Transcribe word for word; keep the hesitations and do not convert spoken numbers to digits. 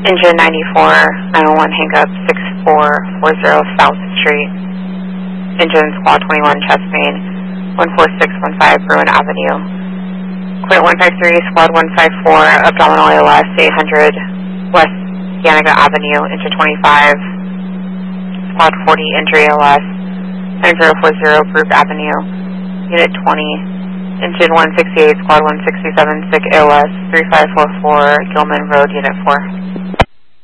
Engine ninety-four, nine one one hang up, six four four zero South Street. Engine Squad twenty-one, chest main, one four six one five Bruin Avenue. Clear one five three, Squad one five four, abdominal A L S, eight hundred West Yanega Avenue, engine twenty-five, Squad forty, injury A L S, nine zero four zero Group Avenue, unit twenty, engine one sixty-eight, Squad one sixty-seven, sick A L S, three five four four, Gilman Road, unit four.